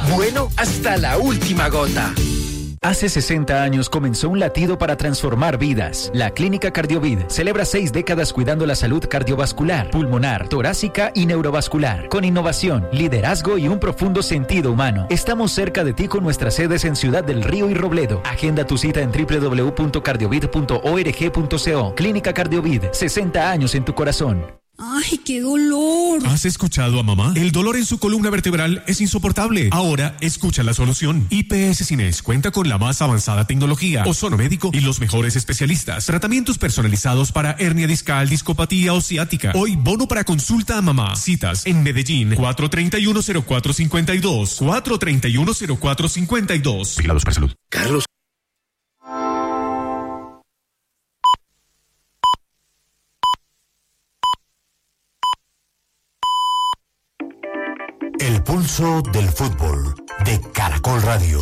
Bueno hasta la última gota. Hace 60 años comenzó un latido para transformar vidas. La Clínica Cardiovid celebra 6 décadas cuidando la salud cardiovascular, pulmonar, torácica y neurovascular. Con innovación, liderazgo y un profundo sentido humano. Estamos cerca de ti con nuestras sedes en Ciudad del Río y Robledo. Agenda tu cita en www.cardiovid.org.co. Clínica Cardiovid, 60 años en tu corazón. ¡Ay, qué dolor! ¿Has escuchado a mamá? El dolor en su columna vertebral es insoportable. Ahora, escucha la solución. IPS Cines cuenta con la más avanzada tecnología, ozono médico y los mejores especialistas. Tratamientos personalizados para hernia discal, discopatía o ciática. Hoy, bono para consulta a mamá. Citas en Medellín, 431-0452. 431-0452. Vigilados para salud. Carlos. El pulso del fútbol de Caracol Radio.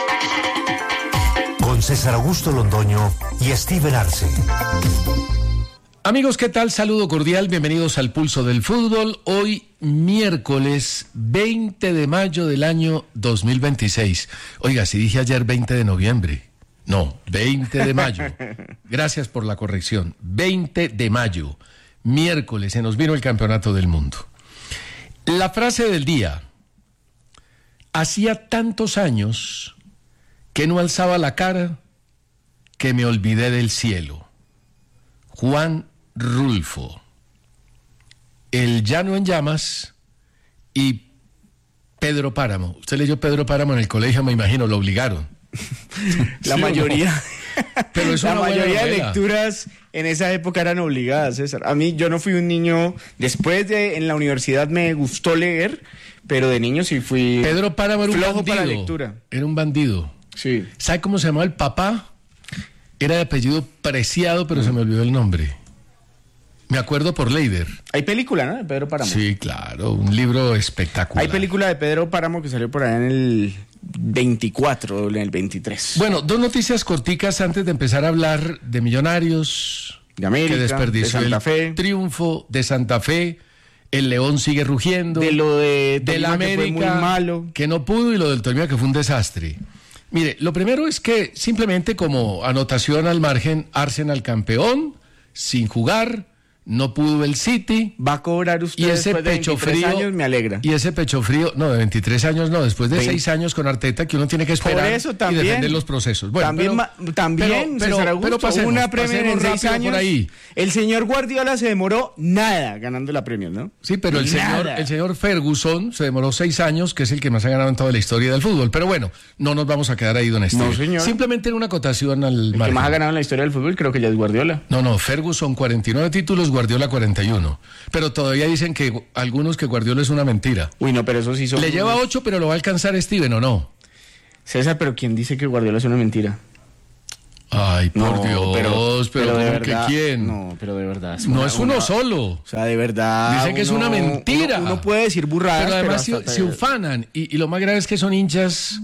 Con César Augusto Londoño y Steven Arce. Amigos, ¿qué tal? Saludo cordial, bienvenidos al Pulso del Fútbol. Hoy miércoles 20 de mayo del año 2026. Oiga, si dije ayer 20 de noviembre. No, 20 de mayo. Gracias por la corrección. 20 de mayo, miércoles, se nos vino el Campeonato del Mundo. La frase del día: hacía tantos años que no alzaba la cara que me olvidé del cielo. Juan Rulfo. El Llano en Llamas y Pedro Páramo. Usted leyó Pedro Páramo en el colegio, me imagino, lo obligaron. La mayoría. No? Pero es la una mayoría de novela. Lecturas en esa época eran obligadas, César. A mí, yo no fui un niño, en la universidad me gustó leer, pero de niño sí fui Pedro Páramo era un flojo bandido. para lectura. Era un bandido. Sí. ¿Sabe cómo se llamaba el papá? Era de apellido Preciado, pero se me olvidó el nombre. Me acuerdo por Leider. Hay película, ¿no? De Pedro Páramo. Sí, claro, un libro espectacular. Hay película de Pedro Páramo que salió por allá en el 24 o en el 23. Bueno, dos noticias corticas antes de empezar a hablar de Millonarios, de América, que desperdició de Santa el Fe. triunfo de Santa Fe, el León sigue rugiendo, De lo de la Tolima, que fue América, muy malo. que no pudo, y lo del Tolima, que fue un desastre. Mire, lo primero es que simplemente como anotación al margen, Arsenal campeón, sin jugar. No pudo el City. Va a cobrar usted y ese después de pecho 23 frío, años, me alegra. Y ese pecho frío, no, de 23 años no, después de 6 años con Arteta, que uno tiene que esperar por eso también, y defender los procesos. Bueno, también, César Augusto, pasemos, una Premier en 6 años. Por ahí. El señor Guardiola se demoró nada ganando la Premier, ¿no? Sí, pero el señor Ferguson se demoró 6 años, que es el que más ha ganado en toda la historia del fútbol. Pero bueno, no nos vamos a quedar ahí, don Esteban. No, señor. Simplemente en una acotación al El margen. que más ha ganado en la historia del fútbol creo que ya es Guardiola. No, Ferguson 49 títulos, Guardiola 41. Pero todavía dicen que algunos que Guardiola es una mentira. Uy, no, pero eso sí son... Le lleva 8, pero lo va a alcanzar Steven, ¿o no? César, pero ¿quién dice que Guardiola es una mentira? Ay, por Dios, pero de ¿cómo verdad, que quién? No, pero de verdad. No es uno solo. O sea, de verdad. Dicen que es una mentira. Uno puede decir burradas, pero además pero se ufanan. Y lo más grave es que son hinchas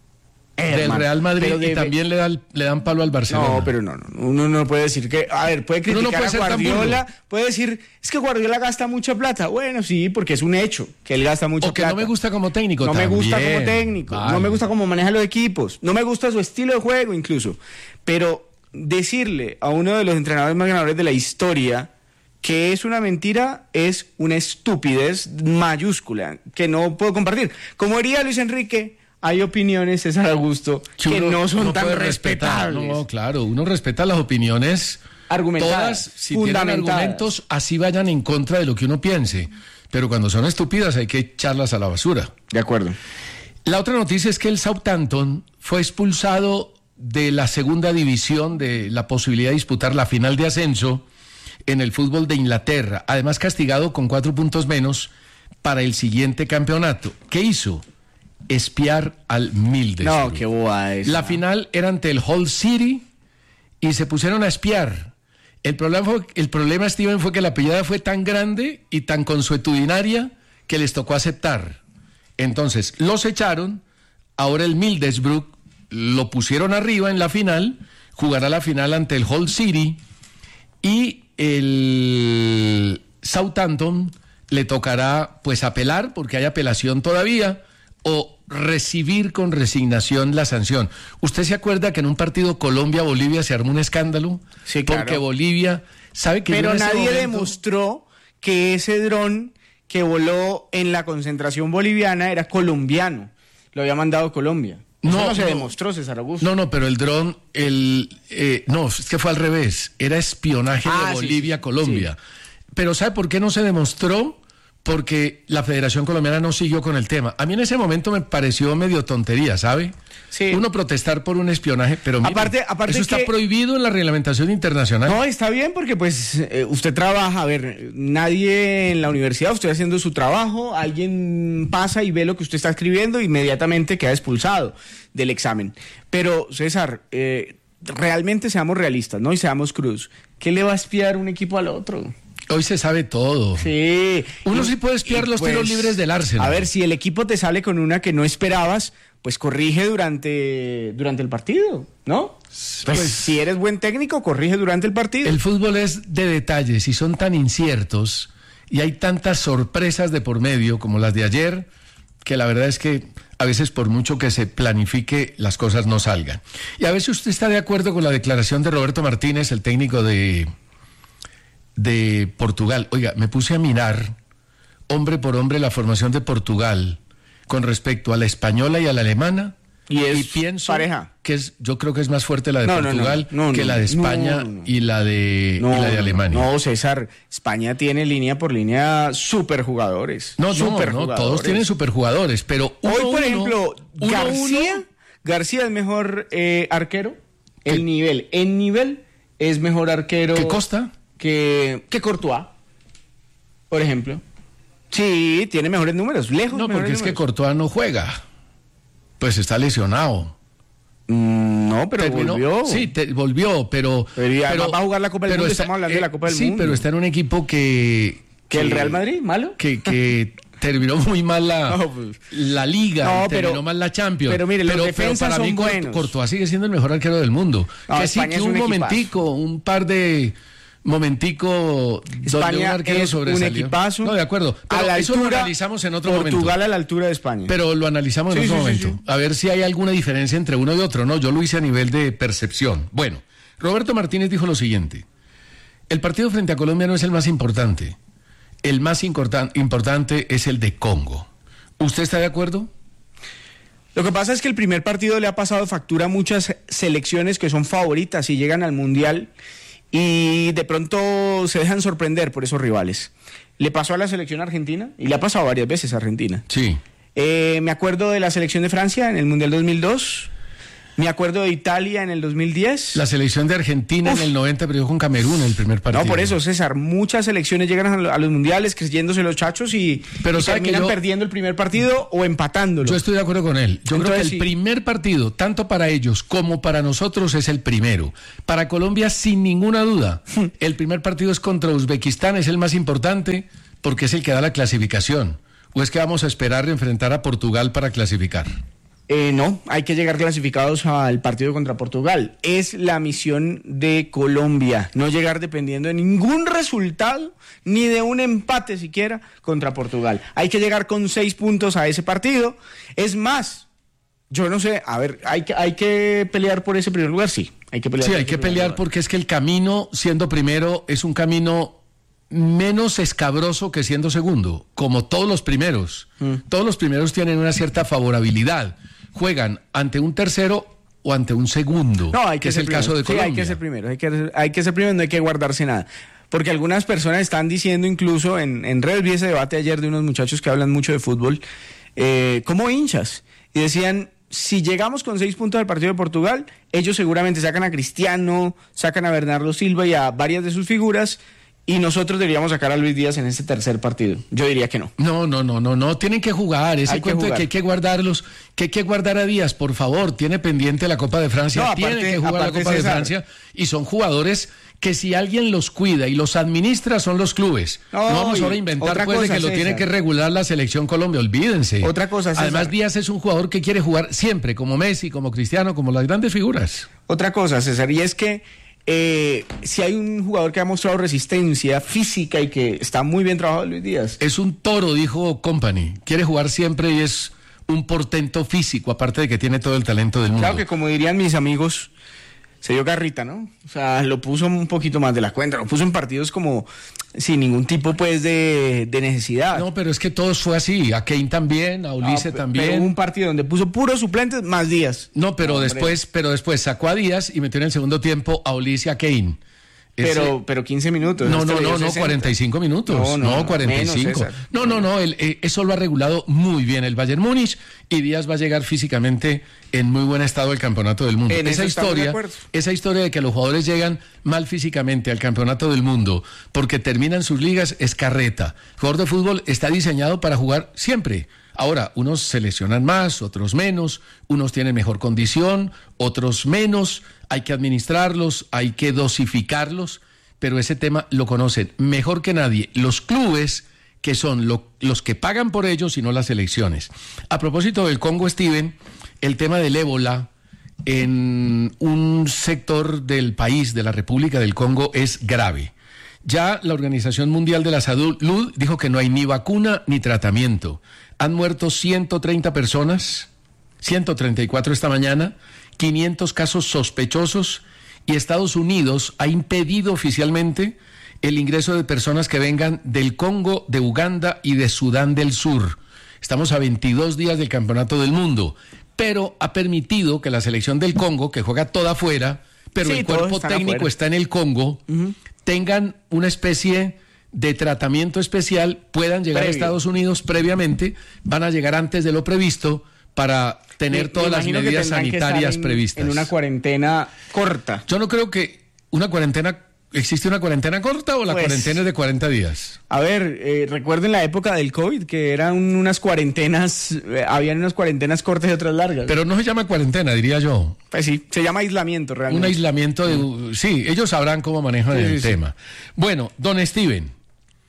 del Real Madrid y también le dan palo al Barcelona. No, pero no. Uno no puede decir que... A ver, puede criticar a Guardiola. Puede decir, es que Guardiola gasta mucha plata. Bueno, sí, porque es un hecho que él gasta mucha plata. O que no me gusta como técnico. No también. me gusta como técnico. Vale. No me gusta cómo maneja los equipos. No me gusta su estilo de juego incluso. Pero decirle a uno de los entrenadores más ganadores de la historia que es una mentira es una estupidez mayúscula que no puedo compartir. Como diría Luis Enrique, hay opiniones, César Augusto, que no son tan respetables. No, claro, uno respeta las opiniones argumentadas, todas, si tienen argumentos, así vayan en contra de lo que uno piense. Pero cuando son estúpidas hay que echarlas a la basura. De acuerdo. La otra noticia es que el Southampton fue expulsado de la segunda división, de la posibilidad de disputar la final de ascenso en el fútbol de Inglaterra. Además, castigado con 4 puntos menos para el siguiente campeonato. ¿Qué hizo? Espiar al Middlesbrough. No, qué boba es. La final era ante el Hull City y se pusieron a espiar. El problema, Steven, fue que la pillada fue tan grande y tan consuetudinaria que les tocó aceptar. Entonces, los echaron. Ahora el Middlesbrough lo pusieron arriba en la final, jugará la final ante el Hull City, y el Southampton le tocará pues apelar, porque hay apelación todavía, o recibir con resignación la sanción. ¿Usted se acuerda que en un partido Colombia-Bolivia se armó un escándalo? Sí, claro. Porque Bolivia sabe que... Pero nadie demostró que ese dron que voló en la concentración boliviana era colombiano. Lo había mandado Colombia. Eso no se demostró, César Augusto. No, pero el dron, no, es que fue al revés. Era espionaje de Bolivia a Colombia. Sí. Pero ¿sabe por qué no se demostró? Porque la Federación Colombiana no siguió con el tema. A mí en ese momento me pareció medio tontería, ¿sabe? Sí. Uno protestar por un espionaje, pero mire, aparte eso está prohibido en la reglamentación internacional. No, está bien porque pues usted trabaja, a ver, nadie en la universidad, usted haciendo su trabajo, alguien pasa y ve lo que usted está escribiendo e inmediatamente queda expulsado del examen. Pero César, realmente seamos realistas, ¿no? Y seamos crudos. ¿Qué le va a espiar un equipo al otro? Hoy se sabe todo. Sí. Uno sí puede espiar los tiros libres del Arsenal. A ver, si el equipo te sale con una que no esperabas, pues corrige durante el partido, ¿no? Pues si eres buen técnico, corrige durante el partido. El fútbol es de detalles y son tan inciertos y hay tantas sorpresas de por medio como las de ayer, que la verdad es que a veces por mucho que se planifique, las cosas no salgan. Y a veces usted está de acuerdo con la declaración de Roberto Martínez, el técnico de Portugal. Oiga, me puse a mirar hombre por hombre la formación de Portugal con respecto a la española y a la alemana y pienso pareja. Que yo creo que es más fuerte la de Portugal que la de España y la de Alemania. No, César, España tiene línea por línea superjugadores. No, todos tienen superjugadores, pero hoy, por ejemplo, García es mejor arquero. En nivel es mejor arquero. ¿Qué Costa? Que Courtois, por ejemplo. Sí, tiene mejores números, lejos. No, porque es que Courtois no juega. Pues está lesionado. No, pero volvió. Sí, volvió, pero va a jugar la Copa del Mundo, estamos hablando de la Copa del Mundo. Sí, pero está en un equipo que el Real Madrid, malo. Que terminó muy mal la Liga, terminó mal la Champions. Pero mire, los defensas para mí buenos. Courtois sigue siendo el mejor arquero del mundo. Que sí, que un momentico, un par de... España un arquero es un equipazo. No, de acuerdo. Pero eso lo analizamos en otro momento. Portugal a la altura de España. Pero lo analizamos en otro momento. Sí. A ver si hay alguna diferencia entre uno y otro. No, yo lo hice a nivel de percepción. Bueno, Roberto Martínez dijo lo siguiente. El partido frente a Colombia no es el más importante. El más importante es el de Congo. ¿Usted está de acuerdo? Lo que pasa es que el primer partido le ha pasado factura a muchas selecciones que son favoritas y llegan al Mundial y de pronto se dejan sorprender por esos rivales. Le pasó a la selección argentina y le ha pasado varias veces a Argentina. Sí. Me acuerdo de la selección de Francia en el Mundial 2002. Me acuerdo de Italia en el 2010. La selección de Argentina en el 90 perdió con Camerún en el primer partido. No, por eso, César, muchas selecciones llegan a los mundiales creyéndose los chachos y terminan perdiendo el primer partido o empatándolo. Yo estoy de acuerdo con él. Yo creo que el primer partido, tanto para ellos como para nosotros, es el primero. Para Colombia, sin ninguna duda, el primer partido es contra Uzbekistán, es el más importante porque es el que da la clasificación. ¿O es que vamos a esperar enfrentar a Portugal para clasificar? No, hay que llegar clasificados al partido contra Portugal. Es la misión de Colombia, no llegar dependiendo de ningún resultado, ni de un empate siquiera contra Portugal. Hay que llegar con 6 puntos a ese partido. Es más, yo no sé, a ver, hay que pelear por ese primer lugar, sí. Hay que pelear. Sí, hay que pelear porque es que el camino, siendo primero, es un camino menos escabroso que siendo segundo, como todos los primeros. Todos los primeros tienen una cierta favorabilidad. Juegan ante un tercero o ante un segundo, que es el caso de Colombia. Sí, hay que ser primero, hay que ser primero, no hay que guardarse nada. Porque algunas personas están diciendo incluso, en redes, vi ese debate ayer de unos muchachos que hablan mucho de fútbol, como hinchas, y decían, si llegamos con 6 puntos al partido de Portugal, ellos seguramente sacan a Cristiano, sacan a Bernardo Silva y a varias de sus figuras, y nosotros deberíamos sacar a Luis Díaz en este tercer partido. Yo diría que no. No, tienen que jugar. Ese cuento de que hay que guardarlos, que hay que guardar a Díaz, por favor, tiene pendiente la Copa de Francia, tiene que jugar la Copa de Francia, y son jugadores que si alguien los cuida y los administra son los clubes. No vamos ahora a inventar pues de que lo tiene que regular la selección Colombia, olvídense. Otra cosa, César. Además, Díaz es un jugador que quiere jugar siempre, como Messi, como Cristiano, como las grandes figuras. Otra cosa, César, y es que si hay un jugador que ha mostrado resistencia física y que está muy bien trabajado, Luis Díaz. Es un toro, dijo Company. Quiere jugar siempre y es un portento físico, aparte de que tiene todo el talento del mundo. Claro que como dirían mis amigos, se dio garrita, ¿no? O sea, lo puso un poquito más de la cuenta, lo puso en partidos como sin ningún tipo, pues, de necesidad. No, pero es que todos fue así, a Kane también, a Ulises también. Pero hubo un partido donde puso puros suplentes más Díaz. No, pero después sacó a Díaz y metió en el segundo tiempo a Ulises y a Kane. Pero 15 minutos. No, 45 minutos. No, 45. Eso lo ha regulado muy bien el Bayern Múnich y Díaz va a llegar físicamente en muy buen estado al campeonato del mundo. Esa historia de que los jugadores llegan mal físicamente al campeonato del mundo porque terminan sus ligas es carreta. El jugador de fútbol está diseñado para jugar siempre. Ahora, unos se lesionan más, otros menos, unos tienen mejor condición, otros menos, hay que administrarlos, hay que dosificarlos, pero ese tema lo conocen mejor que nadie los clubes, que son los que pagan por ellos y no las selecciones. A propósito del Congo, Steven, el tema del ébola en un sector del país, de la República del Congo, es grave. Ya la Organización Mundial de la Salud dijo que no hay ni vacuna ni tratamiento. Han muerto 130 personas, 134 esta mañana, 500 casos sospechosos y Estados Unidos ha impedido oficialmente el ingreso de personas que vengan del Congo, de Uganda y de Sudán del Sur. Estamos a 22 días del Campeonato del Mundo, pero ha permitido que la selección del Congo, que juega toda afuera, pero el cuerpo técnico está en el Congo, tengan una especie de tratamiento especial, puedan llegar a Estados Unidos previamente, van a llegar antes de lo previsto para tener todas las medidas sanitarias previstas. En una cuarentena corta. Yo no creo que ¿existe una cuarentena corta o la cuarentena es de 40 días? A ver, recuerden la época del COVID, que eran unas cuarentenas, habían unas cuarentenas cortas y otras largas. Pero no se llama cuarentena, diría yo. Pues sí, se llama aislamiento realmente. Un aislamiento, sí, ellos sabrán cómo manejan el tema. Bueno, don Steven,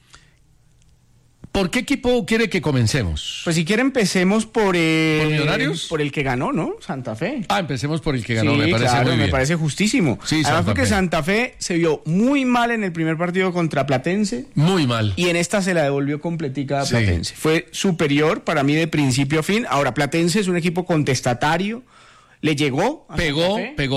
¿por qué equipo quiere que comencemos? Pues si quiere empecemos por ¿Millonarios? Por el que ganó, ¿no? Santa Fe. Empecemos por el que ganó, sí, me parece muy bien. Me parece justísimo. Sí, además porque Santa Fe se vio muy mal en el primer partido contra Platense. Muy mal. Y en esta se la devolvió completica a Platense. Fue superior para mí de principio a fin. Ahora, Platense es un equipo contestatario. Le llegó a Pegó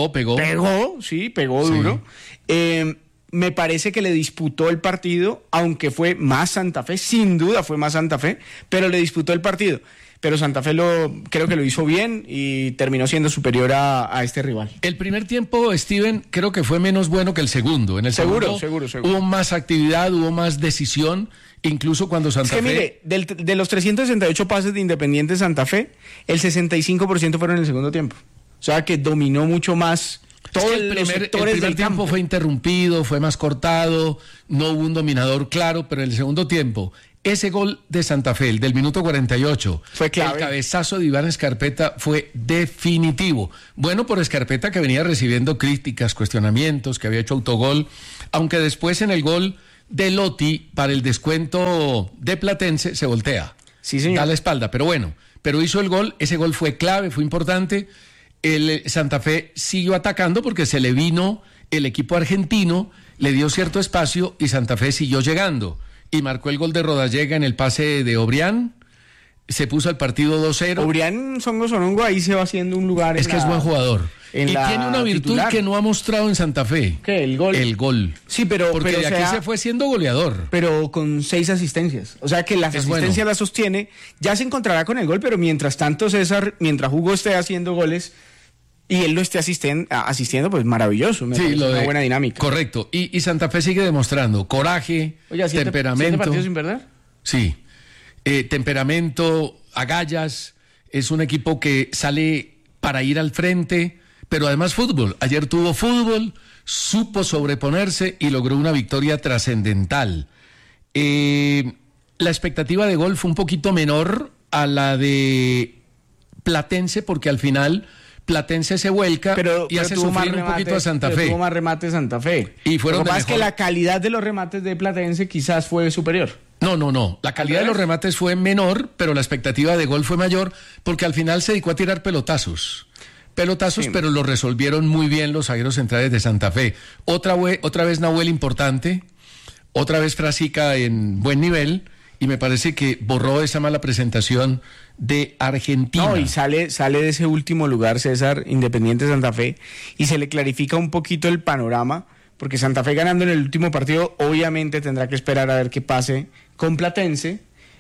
duro. Me parece que le disputó el partido, aunque fue más Santa Fe, sin duda fue más Santa Fe, pero le disputó el partido. Pero Santa Fe creo que lo hizo bien y terminó siendo superior a este rival. El primer tiempo, Steven, creo que fue menos bueno que el segundo. En el segundo hubo más actividad, hubo más decisión, incluso cuando Santa Fe... Mire, de los 368 pases de Independiente Santa Fe, el 65% fueron en el segundo tiempo. O sea que dominó mucho más... El primer tiempo fue interrumpido, fue más cortado, no hubo un dominador claro, pero en el segundo tiempo, ese gol de Santa Fe, el del minuto 48, fue clave. El cabezazo de Iván Escarpeta fue definitivo. Bueno, por Escarpeta, que venía recibiendo críticas, cuestionamientos, que había hecho autogol, aunque después en el gol de Lotti, para el descuento de Platense, se voltea. Sí, señor. Da la espalda, pero hizo el gol, ese gol fue clave, fue importante. El Santa Fe siguió atacando porque se le vino el equipo argentino, le dio cierto espacio y Santa Fe siguió llegando y marcó el gol de Rodallega en el pase de Obrián, se puso el partido 2-0. Obrián Songo ahí se va haciendo un lugar. Es que es buen jugador y tiene una virtud titular que no ha mostrado en Santa Fe. ¿Qué? El gol. Sí, porque de aquí se fue siendo goleador. Pero con 6 asistencias. O sea que las asistencias las sostiene. Ya se encontrará con el gol, pero mientras tanto mientras Hugo esté haciendo goles y él lo esté asistiendo, pues maravilloso. Una buena dinámica. Correcto. Y Santa Fe sigue demostrando coraje, temperamento. ¿7 partidos sin perder? Sí. Temperamento, agallas. Es un equipo que sale para ir al frente, pero además fútbol. Ayer tuvo fútbol, supo sobreponerse y logró una victoria trascendental. La expectativa de gol fue un poquito menor a la de Platense, porque al final Platense se vuelca y hace sufrir un poquito a Santa Fe. Tuvo más remates Santa Fe. Y fueron lo que pasa es que la calidad de los remates de Platense quizás fue superior. No. La calidad de los remates fue menor, pero la expectativa de gol fue mayor, porque al final se dedicó a tirar pelotazos, sí, pero lo resolvieron muy bien los zagueros centrales de Santa Fe. Otra vez Nahuel importante, otra vez Frasica en buen nivel, y me parece que borró esa mala presentación de Argentina. No, y sale de ese último lugar, César, Independiente Santa Fe, y se le clarifica un poquito el panorama, porque Santa Fe ganando en el último partido, obviamente tendrá que esperar a ver qué pase con Platense.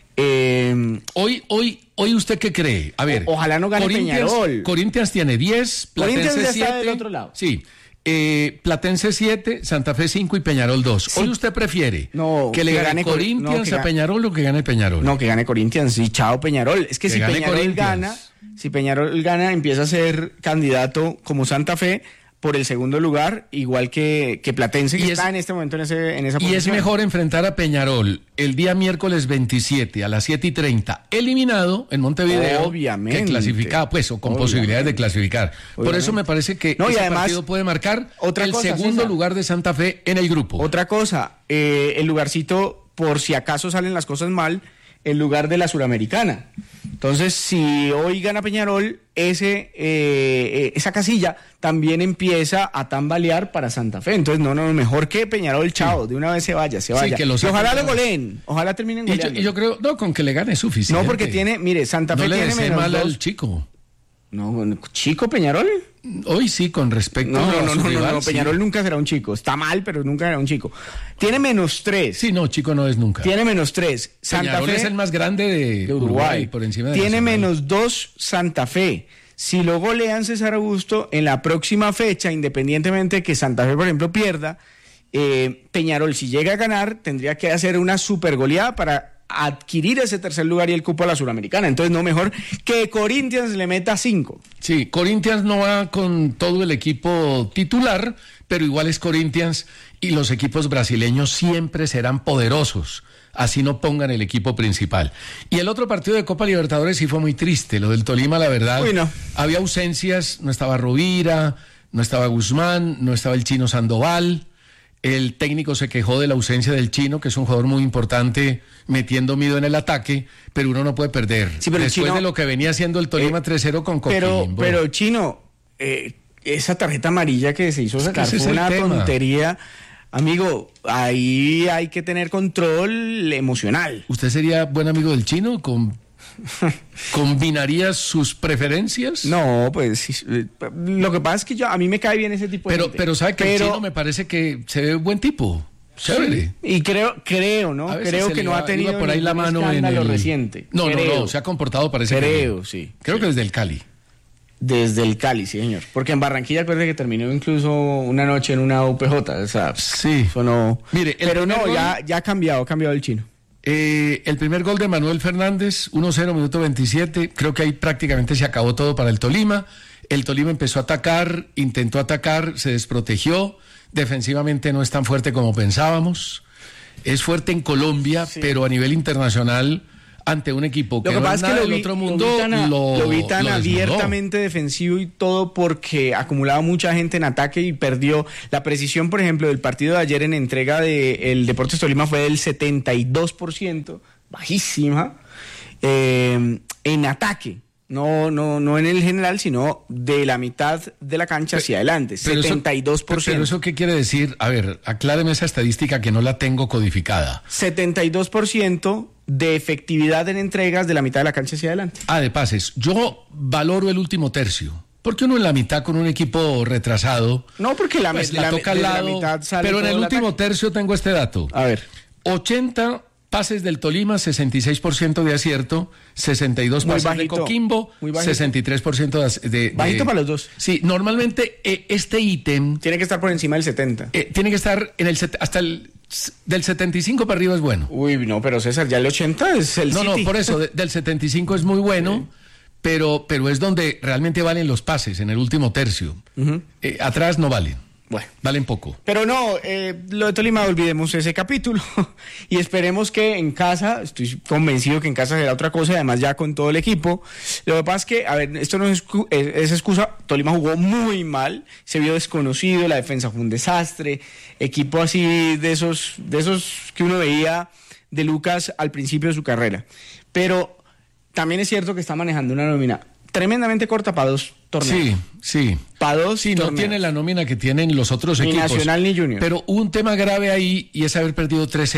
Hoy ¿usted qué cree? A ver, ojalá no gane Peñarol. Corinthians tiene 10, Platense Corinthians ya 7. está del otro lado. Sí. Platense 7, Santa Fe 5 y Peñarol 2. Sí. ¿Hoy usted prefiere que le gane Corinthians a Peñarol o que gane Peñarol? No, que gane Corinthians y chao Peñarol. Es que si Peñarol gana, empieza a ser candidato como Santa Fe por el segundo lugar, igual que Platense, que está en este momento en esa posición. Y es mejor enfrentar a Peñarol el día miércoles 27 a las 7:30, eliminado en Montevideo, obviamente, que clasificado, pues, o con posibilidades de clasificar. Por eso me parece que ese además, partido puede marcar el segundo lugar de Santa Fe en el grupo. Otra cosa, el lugarcito, por si acaso salen las cosas mal, el lugar de la Suramericana. Entonces, si hoy gana Peñarol, esa casilla también empieza a tambalear para Santa Fe. Entonces, mejor que Peñarol, chao, de una vez se vaya. Sí, y ojalá lo goleen, ojalá terminen goleando. Y yo creo, con que le gane es suficiente. No, porque Santa Fe tiene menos mal 2. al chico. No, ¿chico Peñarol? Hoy sí, con respecto a su rival. No, Peñarol nunca será un chico. Está mal, pero nunca será un chico. Tiene -3. Sí, no, chico no es nunca. Tiene -3. Peñarol es el más grande de Uruguay, por encima de Tiene Nacional. -2 Santa Fe. Si lo golean César Augusto, en la próxima fecha, independientemente de que Santa Fe, por ejemplo, pierda, Peñarol, si llega a ganar, tendría que hacer una super goleada para adquirir ese tercer lugar y el cupo a la Suramericana. Entonces, no mejor que Corinthians le meta 5. Sí, Corinthians no va con todo el equipo titular, pero igual es Corinthians y los equipos brasileños siempre serán poderosos, así no pongan el equipo principal. Y el otro partido de Copa Libertadores sí fue muy triste, lo del Tolima, la verdad. Había ausencias, no estaba Rovira, no estaba Guzmán, no estaba el Chino Sandoval. El técnico se quejó de la ausencia del Chino, que es un jugador muy importante, metiendo miedo en el ataque, pero uno no puede perder. Sí, pero después de lo que venía haciendo el Tolima 3-0 con Coquimbo. Pero Chino, esa tarjeta amarilla que se hizo sacar fue una tontería. Amigo, ahí hay que tener control emocional. ¿Usted sería buen amigo del Chino? ¿Combinaría sus preferencias? No, pues lo que pasa es que a mí me cae bien ese tipo de gente. Pero sabe que el Chino me parece que se ve buen tipo. Chévere. Sí, y creo, ¿no? Creo que no ha tenido por ahí la mano en el reciente. No, se ha comportado, parece. Sí. Creo que desde el Cali. Desde el Cali, sí, señor. Porque en Barranquilla, acuérdate que terminó incluso una noche en una UPJ. O sea, sí. Eso no. Mire, pero no, ya ha cambiado el Chino. El primer gol de Manuel Fernández, 1-0, minuto 27. Creo que ahí prácticamente se acabó todo para el Tolima. El Tolima empezó a atacar, intentó atacar, se desprotegió. Defensivamente no es tan fuerte como pensábamos. Es fuerte en Colombia, pero a nivel internacional, ante un equipo que no es nada del otro mundo, lo vi tan abiertamente defensivo y todo porque acumulaba mucha gente en ataque y perdió. La precisión, por ejemplo, del partido de ayer en entrega del Deportes Tolima fue del 72%, bajísima, en ataque. No en el general, sino de la mitad de la cancha hacia adelante, 72%. Pero ¿eso qué quiere decir? A ver, acláreme esa estadística que no la tengo codificada. 72% de efectividad en entregas de la mitad de la cancha hacia adelante. De pases. Yo valoro el último tercio. Porque uno en la mitad con un equipo retrasado... No, porque la toca al lado, la mitad sale. Pero en el último tercio tengo este dato. A ver. 80... pases del Tolima, 66% de acierto, 62 muy pases bajito, de Coquimbo, 63% de... Bajito para los dos. Sí, normalmente este ítem... Tiene que estar por encima del 70. Tiene que estar en el hasta el... Del 75 para arriba es bueno. Uy, no, pero César, ya el 80 es el City. No, por eso, del 75 es muy bueno, pero es donde realmente valen los pases, en el último tercio. Atrás no valen. Bueno, valen poco. Pero no, lo de Tolima, olvidemos ese capítulo y esperemos que en casa, estoy convencido que en casa será otra cosa, y además ya con todo el equipo. Lo que pasa es que, a ver, esto no es excusa, Tolima jugó muy mal, se vio desconocido, la defensa fue un desastre, equipo así de esos que uno veía de Lucas al principio de su carrera. Pero también es cierto que está manejando una nómina tremendamente corta para 2 torneos. Sí. Para 2 torneos. No tiene la nómina que tienen los otros ni equipos. Nacional ni Junior. Pero hubo un tema grave ahí y es haber perdido 3-0.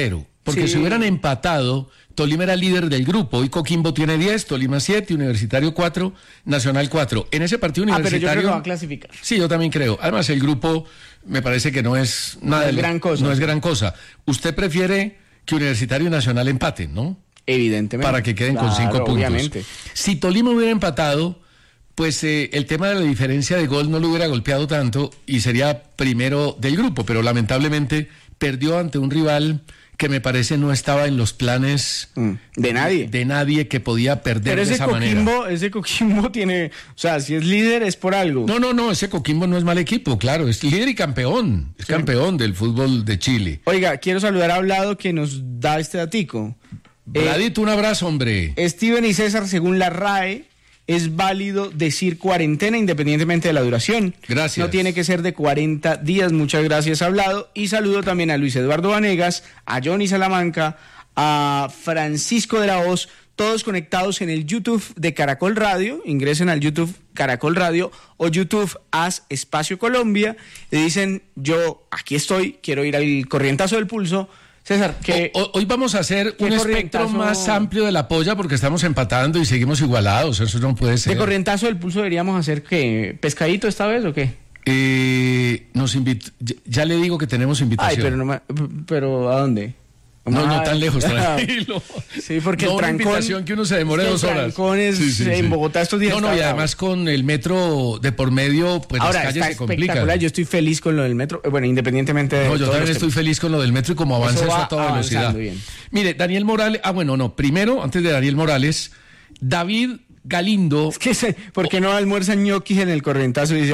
Porque si hubieran empatado, Tolima era líder del grupo. Hoy Coquimbo tiene 10, Tolima 7, Universitario 4, Nacional 4. En ese partido universitario... pero yo creo que va a clasificar. Sí, yo también creo. Además, el grupo me parece que no es nada de gran cosa. No es gran cosa. Usted prefiere que Universitario y Nacional empaten, ¿no? Evidentemente. Para que queden con 5 puntos. Obviamente. Si Tolima hubiera empatado, pues el tema de la diferencia de gol no lo hubiera golpeado tanto y sería primero del grupo, pero lamentablemente perdió ante un rival que me parece no estaba en los planes de nadie. De nadie que podía perder pero de esa manera. Ese Coquimbo tiene, o sea, si es líder es por algo. No, ese Coquimbo no es mal equipo, claro, es líder y campeón, es campeón del fútbol de Chile. Oiga, quiero saludar a Vlado que nos da este datico. Vladito, un abrazo, hombre. Steven y César, según la RAE, es válido decir cuarentena independientemente de la duración. Gracias. No tiene que ser de 40 días. Muchas gracias, Hablado. Y saludo también a Luis Eduardo Vanegas, a Johnny Salamanca, a Francisco de la Hoz, todos conectados en el YouTube de Caracol Radio. Ingresen al YouTube Caracol Radio o YouTube Haz Espacio Colombia. Y dicen, yo aquí estoy, quiero ir al corrientazo del pulso. César, hoy vamos a hacer un espectro más amplio de la polla porque estamos empatando y seguimos igualados, eso no puede ser. ¿De corrientazo del pulso deberíamos hacer qué? ¿Pescadito esta vez o qué? Nos ya le digo que tenemos invitación. Ay, pero ¿a dónde? No tan lejos, tranquilo. Sí, porque no el trancón... una invitación que uno se demore 2 horas. Trancones sí. En Bogotá estos días... No, y además con el metro de por medio, pues ahora, las calles se complican. Espectacular, yo estoy feliz con lo del metro, bueno, independientemente de... No, yo también estoy feliz con lo del metro y como avanza eso a toda velocidad. Bien. Mire, Daniel Morales... primero, antes de Daniel Morales, David Galindo... Es que ¿por qué no almuerzan ñoquis en el corrientazo? Dice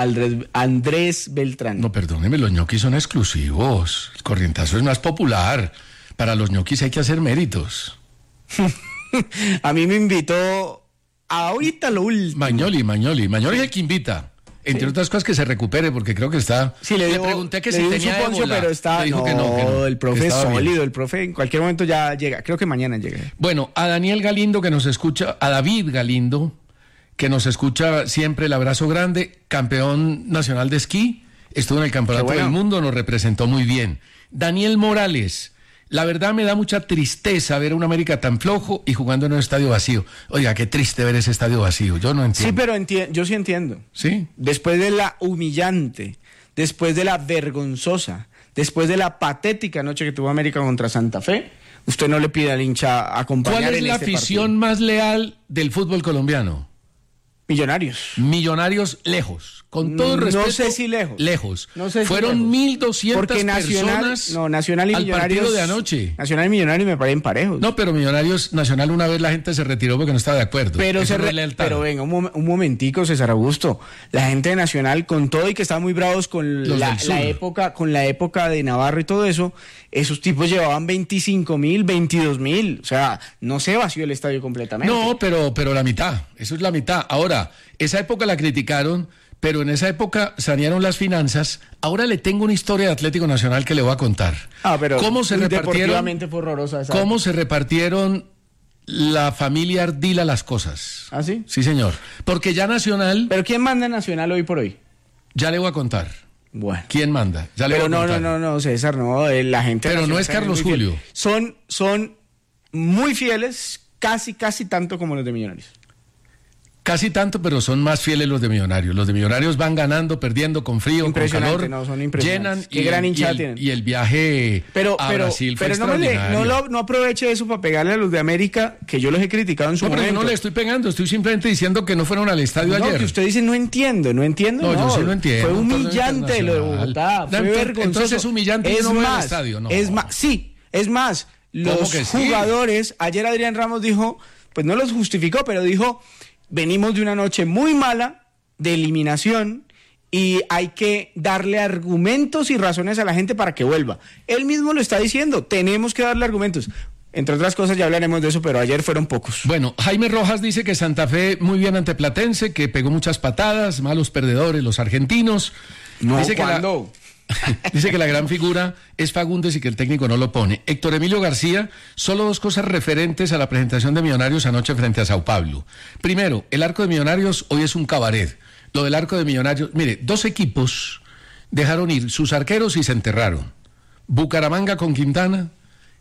Andrés Beltrán. No, perdóneme, los ñoquis son exclusivos. El corrientazo es más popular. Para los ñoquis hay que hacer méritos. A mí me invitó ahorita lo último. Magnoli es el que invita. Entre otras cosas que se recupere, porque creo que está... Sí, le pregunté que si tenía ébola. Pero está... Le dijo que no, el profe es sólido, bien. el profe en cualquier momento ya llega. Creo que mañana llega. Bueno, a Daniel Galindo que nos escucha, a David Galindo, que nos escucha siempre, el abrazo grande, campeón nacional de esquí, estuvo en el Campeonato del Mundo, nos representó muy bien. Daniel Morales... La verdad me da mucha tristeza ver a un América tan flojo y jugando en un estadio vacío. Oiga, qué triste ver ese estadio vacío. Yo no entiendo. Sí, pero yo sí entiendo. ¿Sí? Después de la humillante, después de la vergonzosa, después de la patética noche que tuvo América contra Santa Fe, usted no le pide al hincha acompañar. ¿Cuál es la afición más leal del fútbol colombiano? Millonarios lejos. Con todo el respeto. No sé si lejos. Lejos. No sé si fueron 1.200 personas Nacional y al partido de anoche. Nacional y Millonarios me parecen parejos. No, pero Nacional una vez la gente se retiró porque no estaba de acuerdo. Pero venga, un momentico, César Augusto. La gente de Nacional, con todo y que estaban muy bravos con la época de Navarro y todo eso, esos tipos llevaban 25.000, 22.000. O sea, no se vació el estadio completamente. No, pero la mitad. Eso es la mitad. Ahora, esa época la criticaron, pero en esa época sanearon las finanzas. Ahora le tengo una historia de Atlético Nacional que le voy a contar. Pero ¿Cómo se deportivamente fue horrorosa esa ¿Cómo se repartieron la familia Ardila las cosas? ¿Ah, sí? Sí, señor. Porque ya Nacional... ¿Pero quién manda en Nacional hoy por hoy? Ya le voy a contar. Bueno. ¿Quién manda? Ya le voy a contar. No, César, no. La gente... Pero no es Carlos Julio. Son muy fieles, casi tanto como los de Millonarios. Casi tanto, pero son más fieles los de Millonarios. Los de Millonarios van ganando, perdiendo, con frío, con calor. No, son impresionantes. Llenan gran hinchada tienen. Y el viaje a Brasil fue extraordinario. No aproveche eso para pegarle a los de América, que yo los he criticado en su momento. No le estoy pegando, estoy simplemente diciendo que no fueron al estadio ayer. No, que usted dice no entiendo. No, yo sí lo entiendo. Fue humillante lo de Bogotá, fue vergonzoso. Entonces es humillante que no vaya al estadio, ¿no? Es más, los jugadores, ayer Adrián Ramos dijo, pues no los justificó, pero dijo... Venimos de una noche muy mala de eliminación y hay que darle argumentos y razones a la gente para que vuelva. Él mismo lo está diciendo, tenemos que darle argumentos. Entre otras cosas ya hablaremos de eso, pero ayer fueron pocos. Bueno, Jaime Rojas dice que Santa Fe muy bien ante Platense, que pegó muchas patadas, malos perdedores los argentinos. No, dice ¿cuándo? Dice que la gran figura es Fagundes y que el técnico no lo pone. Héctor Emilio García, solo 2 cosas referentes a la presentación de Millonarios anoche frente a Sao Paulo. Primero, el arco de Millonarios hoy es un cabaret. Lo del arco de Millonarios, mire, 2 equipos dejaron ir sus arqueros y se enterraron. Bucaramanga con Quintana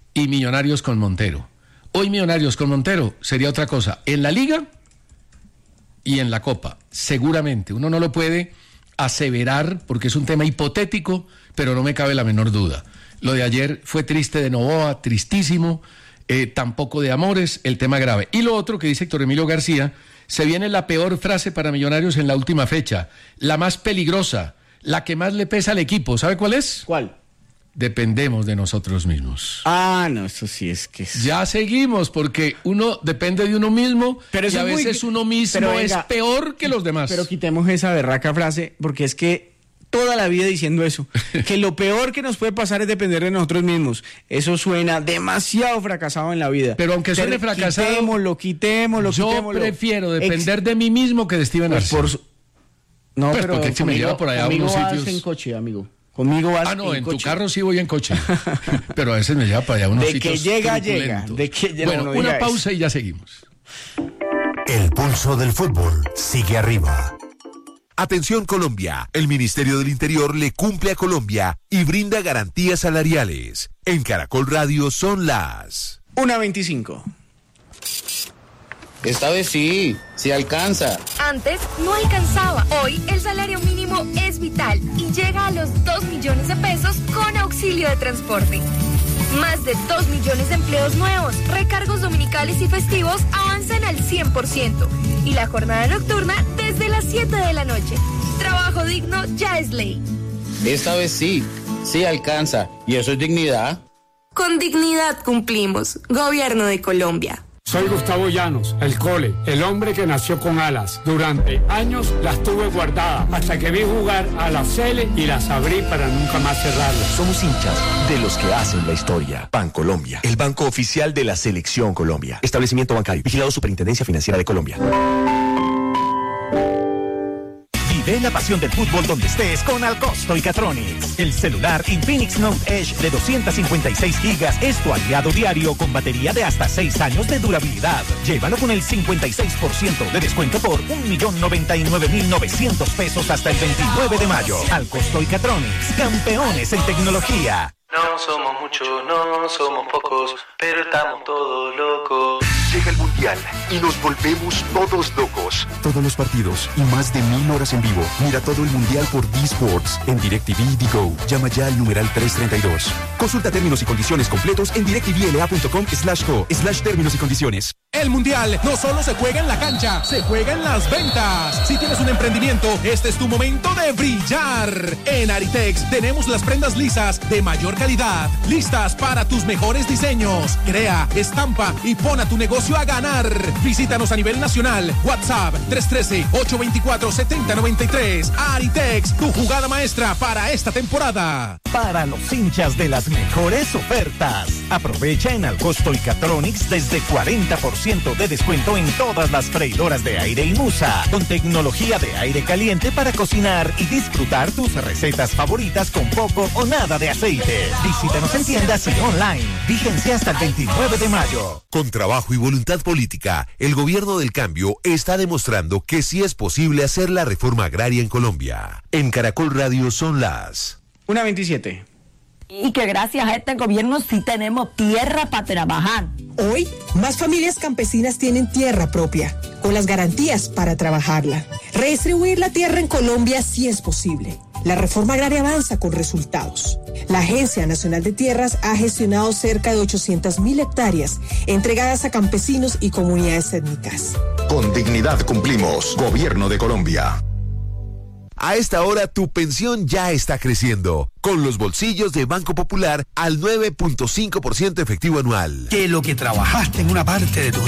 y Millonarios con Montero. Hoy Millonarios con Montero sería otra cosa. En la Liga y en la Copa, seguramente. Uno no lo puede aseverar porque es un tema hipotético, pero no me cabe la menor duda. Lo de ayer fue triste de Novoa, tristísimo, tampoco de Amores, el tema grave. Y lo otro que dice Héctor Emilio García, se viene la peor frase para Millonarios en la última fecha, la más peligrosa, la que más le pesa al equipo. ¿Sabe cuál es? ¿Cuál? Dependemos de nosotros mismos. No, eso sí es que... Ya seguimos, porque uno depende de uno mismo, pero y a veces uno mismo es peor que los demás. Pero quitemos esa berraca frase, porque es que toda la vida diciendo eso, que lo peor que nos puede pasar es depender de nosotros mismos. Eso suena demasiado fracasado en la vida. Pero aunque suene fracasado, quitémoslo. Yo prefiero depender de mí mismo que de Steven Arce. No, pues pero porque si me lleva por allá a unos sitios... en coche, amigo. Conmigo vas en tu carro sí voy en coche. Pero a veces me lleva para allá unos sitios llega. Bueno, una pausa y ya seguimos. El pulso del fútbol sigue arriba. Atención Colombia, el Ministerio del Interior le cumple a Colombia y brinda garantías salariales. En Caracol Radio son las 1:25. Esta vez sí alcanza. Antes no alcanzaba. Hoy el salario mínimo es vital y llega a los 2 millones de pesos con auxilio de transporte. Más de 2 millones de empleos nuevos, recargos dominicales y festivos avanzan al 100%. Y la jornada nocturna desde las 7 de la noche. Trabajo digno ya es ley. Esta vez sí alcanza. ¿Y eso es dignidad? Con dignidad cumplimos. Gobierno de Colombia. Soy Gustavo Llanos, el Cole, el hombre que nació con alas. Durante años las tuve guardadas hasta que vi jugar a la Cele y las abrí para nunca más cerrarlas. Somos hinchas de los que hacen la historia. Bancolombia, el banco oficial de la Selección Colombia. Establecimiento bancario, vigilado Superintendencia Financiera de Colombia. Vive la pasión del fútbol donde estés con Alcosto y Catronics. El celular Infinix Note Edge de 256 gigas es tu aliado diario con batería de hasta 6 años de durabilidad. Llévalo con el 56% de descuento por 1.099.900 pesos hasta el 29 de mayo. Alcosto y Catronics, campeones en tecnología. No somos muchos, no somos pocos, pero estamos todos locos. Llega el Mundial y nos volvemos todos locos. Todos los partidos y más de 1000 horas en vivo. Mira todo el Mundial por D-Sports en DirecTV y Digo. Llama ya al numeral 332. Consulta términos y condiciones completos en directvla.com/co/términos y condiciones. El Mundial no solo se juega en la cancha, se juega en las ventas. Si tienes un emprendimiento, este es tu momento de brillar. En Aritex tenemos las prendas lisas de mayor calidad, listas para tus mejores diseños. Crea, estampa y pon a tu negocio a ganar. Visítanos a nivel nacional. WhatsApp 313-824-7093. Aritex, tu jugada maestra para esta temporada. Para los hinchas de las mejores ofertas. Aprovecha en Alcosto y Catronics desde 40% de descuento en todas las freidoras de aire y Musa, con tecnología de aire caliente para cocinar y disfrutar tus recetas favoritas con poco o nada de aceite. Visítanos en tiendas y online. Vigencia hasta el 29 de mayo. Con trabajo y voluntad política, el gobierno del cambio está demostrando que sí es posible hacer la reforma agraria en Colombia. En Caracol Radio son las 1:27. Y que gracias a este gobierno sí tenemos tierra para trabajar. Hoy, más familias campesinas tienen tierra propia, con las garantías para trabajarla. Redistribuir la tierra en Colombia sí es posible. La reforma agraria avanza con resultados. La Agencia Nacional de Tierras ha gestionado cerca de 800.000 hectáreas entregadas a campesinos y comunidades étnicas. Con dignidad cumplimos. Gobierno de Colombia. A esta hora tu pensión ya está creciendo, con los bolsillos de Banco Popular al 9.5% efectivo anual. Que lo que trabajaste en una parte de tu vida